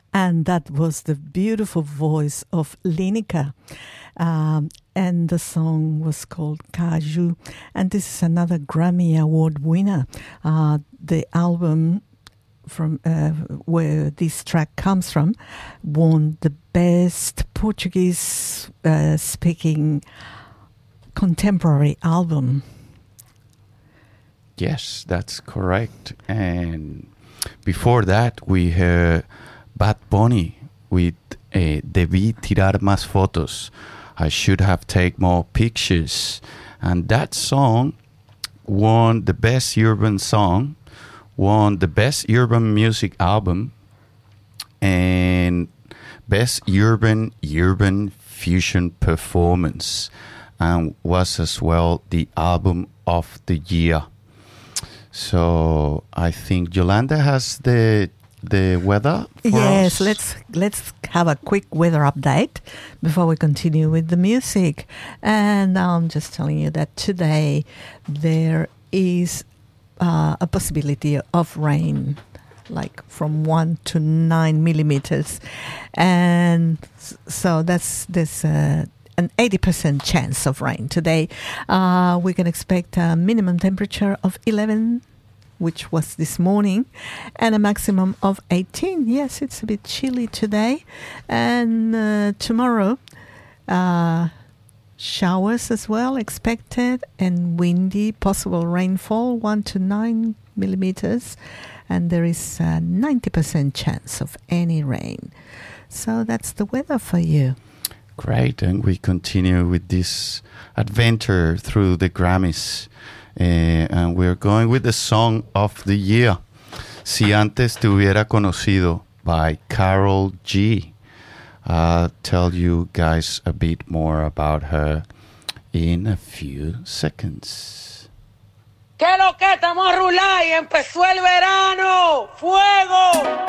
And that was the beautiful voice of Lineker. And the song was called Caju. And this is another Grammy Award winner. The album from where this track comes from won the best Portuguese speaking contemporary album. Yes, that's correct. And before that, we heard Bad Bunny with Debí tirar más fotos. I should have taken more pictures. And that song won the best urban song, won the best urban music album, and best urban fusion performance, and was as well the album of the year. So I think Yolanda has the weather for yes, us. let's have a quick weather update before we continue with the music. And I'm just telling you that today there is a possibility of rain, like from 1 to 9 millimeters, and so there's an 80% chance of rain today. We can expect a minimum temperature of 11, which was this morning, and a maximum of 18. Yes, it's a bit chilly today. And tomorrow, showers as well expected, and windy, possible rainfall 1 to 9 millimeters, and there is a 90% chance of any rain. So that's the weather for you. Great, and we continue with this adventure through the Grammys. And we're going with the Song of the Year, Si Antes Te Hubiera Conocido, by Karol G. I'll tell you guys a bit more about her in a few seconds. ¿Qué lo que estamos a rular y empezó el verano? ¡Fuego!